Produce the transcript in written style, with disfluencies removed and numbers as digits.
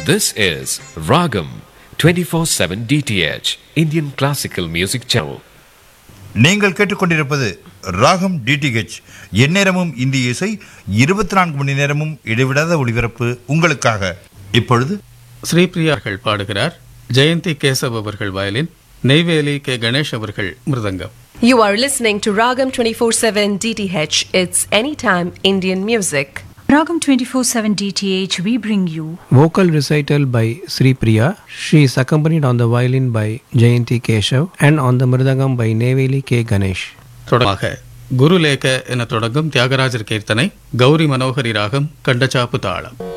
This is Ragam 24/7 DTH Indian Classical Music Channel. நீங்கள் கேட்டுக்கொண்டிருப்பது ராகம் டிடிஹெச். எந்நேரமும் இந்திய இசை, 24 மணி நேரமும் இடைவிடாத ஒளிபரப்பு உங்களுக்காக. இப்பொழுது ஸ்ரீபிரியார்கள் பாடுகிறார். ஜெயந்தி கேசவ் அவர்கள் வயலின், நெய்வேலி கே கணேஷ் அவர்கள் மிருதங்கம். You are listening to Ragam 24/7 DTH. It's anytime Indian music. Ragam 24/7 DTH, we bring you vocal recital by Sri Priya. She is accompanied on the violin by Jayanti Keshav and on the mridangam by Neveli K. Ganesh. தொடர்பாக குருலேக என தொடங்கும் தியாகராஜர் கீர்த்தனை, கௌரி மனோகரி ராகம், கண்டச்சாப்பு தாளம்.